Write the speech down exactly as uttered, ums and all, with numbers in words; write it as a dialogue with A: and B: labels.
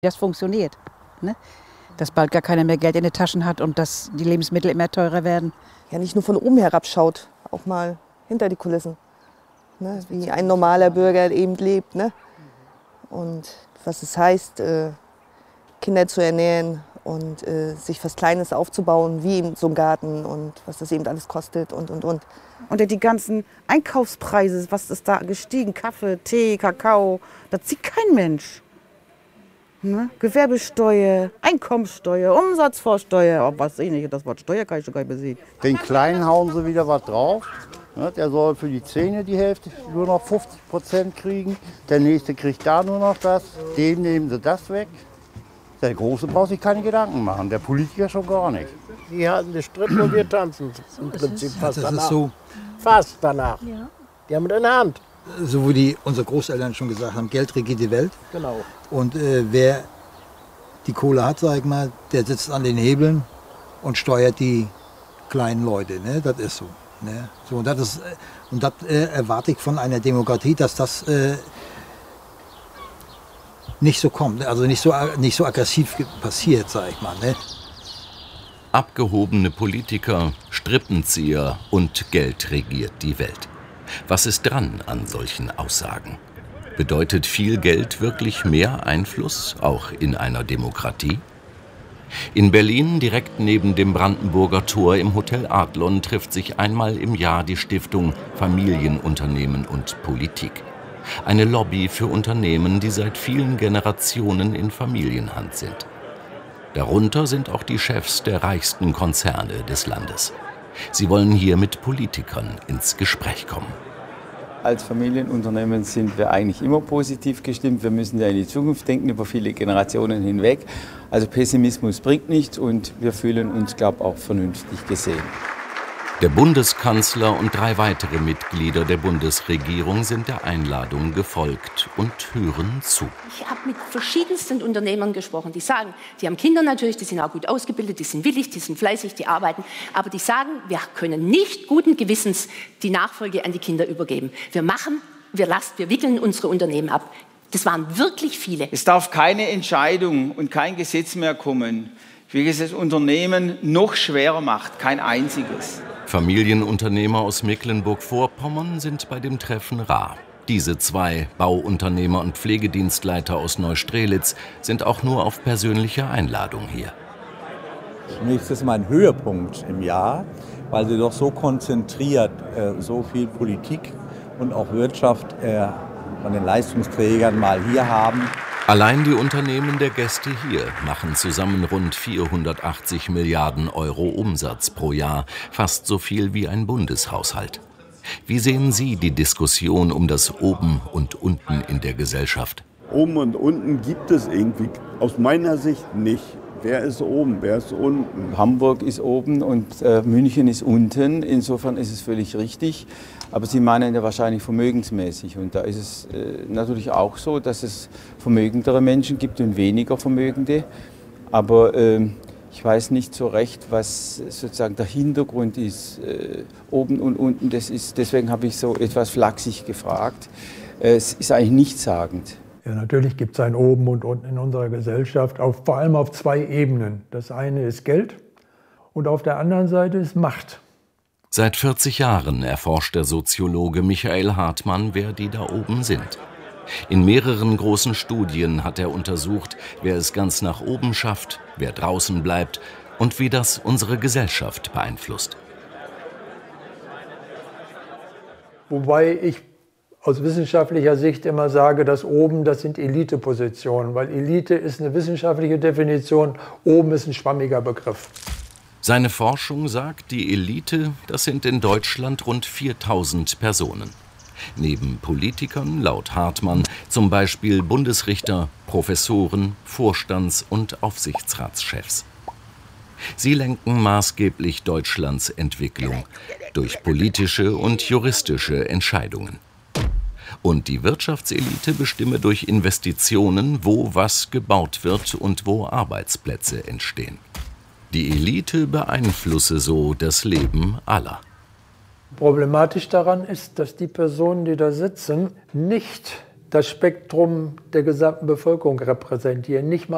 A: Das funktioniert, ne? Dass bald gar keiner mehr Geld in den Taschen hat und dass die Lebensmittel immer teurer werden.
B: Ja, nicht nur von oben herabschaut, auch mal hinter die Kulissen, ne? Wie ein normaler Bürger eben lebt, ne? Und was es heißt, äh, Kinder zu ernähren und äh, sich was Kleines aufzubauen, wie eben so ein Garten und was das eben alles kostet und, und, und.
C: Und die ganzen Einkaufspreise, was ist da gestiegen? Kaffee, Tee, Kakao, das sieht kein Mensch. Ne? Gewerbesteuer, Einkommensteuer, Umsatzvorsteuer, oh, was ich nicht, das Wort Steuer kann ich schon gar nicht mehr sehen.
D: Den Kleinen hauen sie wieder was drauf. Ne? Der soll für die Zähne die Hälfte nur noch fünfzig Prozent kriegen. Der Nächste kriegt da nur noch das. Dem nehmen sie das weg. Der Große braucht sich keine Gedanken machen, der Politiker schon gar nicht.
E: Die halten die Strippe und wir tanzen im Prinzip fast
F: das
E: danach.
F: Ist so.
E: Fast danach. Ja. Die haben es in der Hand.
F: So wie die, unsere Großeltern schon gesagt haben, Geld regiert die Welt.
E: Genau.
F: Und äh, wer die Kohle hat, sag ich mal, der sitzt an den Hebeln und steuert die kleinen Leute. Ne? Das ist so. Ne? So und das, ist, und das äh, erwarte ich von einer Demokratie, dass das äh, nicht so kommt, also nicht so, nicht so aggressiv passiert, sag ich mal. Ne?
G: Abgehobene Politiker, Strippenzieher und Geld regiert die Welt. Was ist dran an solchen Aussagen? Bedeutet viel Geld wirklich mehr Einfluss, auch in einer Demokratie? In Berlin, direkt neben dem Brandenburger Tor im Hotel Adlon, trifft sich einmal im Jahr die Stiftung Familienunternehmen und Politik. Eine Lobby für Unternehmen, die seit vielen Generationen in Familienhand sind. Darunter sind auch die Chefs der reichsten Konzerne des Landes. Sie wollen hier mit Politikern ins Gespräch kommen.
H: Als Familienunternehmen sind wir eigentlich immer positiv gestimmt. Wir müssen ja in die Zukunft denken, über viele Generationen hinweg. Also Pessimismus bringt nichts und wir fühlen uns, glaube ich, auch vernünftig gesehen.
G: Der Bundeskanzler und drei weitere Mitglieder der Bundesregierung sind der Einladung gefolgt und hören zu.
I: Ich habe mit verschiedensten Unternehmern gesprochen, die sagen, die haben Kinder natürlich, die sind auch gut ausgebildet, die sind willig, die sind fleißig, die arbeiten. Aber die sagen, wir können nicht guten Gewissens die Nachfolge an die Kinder übergeben. Wir machen, wir lassen, wir wickeln unsere Unternehmen ab. Das waren wirklich viele.
H: Es darf keine Entscheidung und kein Gesetz mehr kommen, welches das Unternehmen noch schwerer macht, kein einziges.
G: Familienunternehmer aus Mecklenburg-Vorpommern sind bei dem Treffen rar. Diese zwei, Bauunternehmer und Pflegedienstleiter aus Neustrelitz, sind auch nur auf persönliche Einladung hier.
J: Zunächst ist mal ein Höhepunkt im Jahr, weil sie doch so konzentriert äh, so viel Politik und auch Wirtschaft äh, von den Leistungsträgern mal hier haben.
G: Allein die Unternehmen der Gäste hier machen zusammen rund vierhundertachtzig Milliarden Euro Umsatz pro Jahr, fast so viel wie ein Bundeshaushalt. Wie sehen Sie die Diskussion um das Oben und Unten in der Gesellschaft?
K: Oben und Unten gibt es irgendwie aus meiner Sicht nicht. Wer ist oben, wer ist unten?
H: Hamburg ist oben und äh, München ist unten. Insofern ist es völlig richtig. Aber Sie meinen ja wahrscheinlich vermögensmäßig. Und da ist es äh, natürlich auch so, dass es vermögendere Menschen gibt und weniger Vermögende. Aber äh, ich weiß nicht so recht, was sozusagen der Hintergrund ist, äh, oben und unten. Das ist, deswegen habe ich so etwas flachsig gefragt. Äh, es ist eigentlich nichtssagend.
L: Ja, natürlich gibt es ein Oben und Unten in unserer Gesellschaft, auf, vor allem auf zwei Ebenen. Das eine ist Geld und auf der anderen Seite ist Macht.
G: Seit vierzig Jahren erforscht der Soziologe Michael Hartmann, wer die da oben sind. In mehreren großen Studien hat er untersucht, wer es ganz nach oben schafft, wer draußen bleibt und wie das unsere Gesellschaft beeinflusst.
L: Wobei ich aus wissenschaftlicher Sicht immer sage, dass oben, das sind Elitepositionen, weil Elite ist eine wissenschaftliche Definition, oben ist ein schwammiger Begriff.
G: Seine Forschung sagt, die Elite, das sind in Deutschland rund viertausend Personen. Neben Politikern, laut Hartmann, zum Beispiel Bundesrichter, Professoren, Vorstands- und Aufsichtsratschefs. Sie lenken maßgeblich Deutschlands Entwicklung durch politische und juristische Entscheidungen. Und die Wirtschaftselite bestimme durch Investitionen, wo was gebaut wird und wo Arbeitsplätze entstehen. Die Elite beeinflusse so das Leben aller.
L: Problematisch daran ist, dass die Personen, die da sitzen, nicht das Spektrum der gesamten Bevölkerung repräsentieren, nicht mal